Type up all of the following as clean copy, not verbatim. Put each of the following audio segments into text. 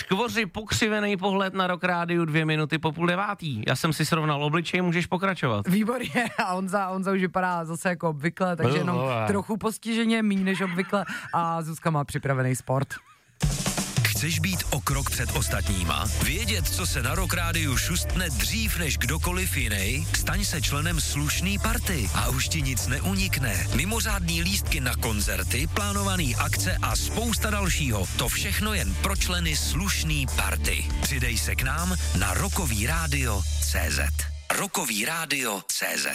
Škvoři pokřivený pohled na Rock Rádiu 2 minuty po 8:30. Já jsem si srovnal obličej, můžeš pokračovat. Výborně, a Honza už vypadá zase jako obvykle, takže jenom trochu postiženě, míň než obvykle, a Zuzka má připravený sport. Chceš být o krok před ostatníma? Vědět, co se na Rock Rádiu šustne dřív než kdokoliv jiný? Staň se členem slušný party a už ti nic neunikne. Mimořádný lístky na koncerty, plánovaný akce a spousta dalšího. To všechno jen pro členy slušný party. Přidej se k nám na rockovyradio.cz. Rockovyradio.cz.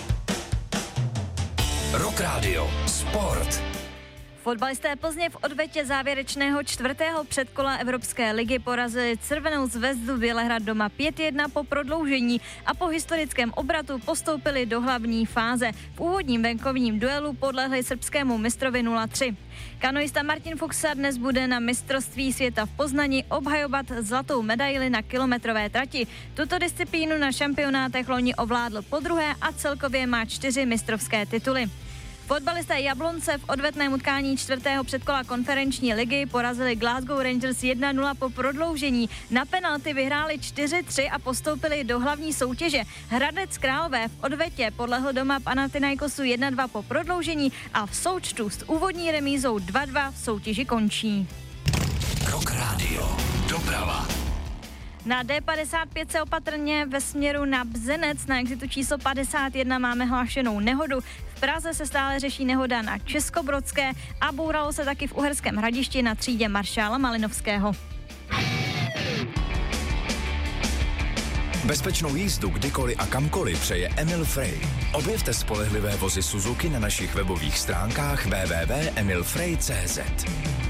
Rock Radio. Sport. Fotbalisté Plzně v odvetě závěrečného 4. předkola Evropské ligy porazili Crvenou zvezdu Bělehrad doma 5-1 po prodloužení a po historickém obratu postoupili do hlavní fáze. V úvodním venkovním duelu podlehli srbskému mistrovi 0-3. Kanoista Martin Fuchsa dnes bude na mistrovství světa v Poznani obhajovat zlatou medaili na kilometrové trati. Tuto disciplínu na šampionátech loni ovládl podruhé a celkově má 4 mistrovské tituly. Fotbalisté Jablonce v odvetném utkání 4. předkola konferenční ligy porazili Glasgow Rangers 1-0 po prodloužení. Na penalty vyhráli 4-3 a postoupili do hlavní soutěže. Hradec Králové v odvetě podlehl doma Panathinaikosu 1-2 po prodloužení a v součtu s úvodní remízou 2-2 v soutěži končí. Rock Radio. Doprava. Na D55 se opatrně ve směru na Bzenec na exitu číslo 51 máme hlášenou nehodu. V Praze se stále řeší nehoda na Českobrodské a bouralo se taky v Uherském Hradišti na třídě maršála Malinovského. Bezpečnou jízdu kdykoliv a kamkoliv přeje Emil Frey. Objevte spolehlivé vozy Suzuki na našich webových stránkách www.emilfrey.cz.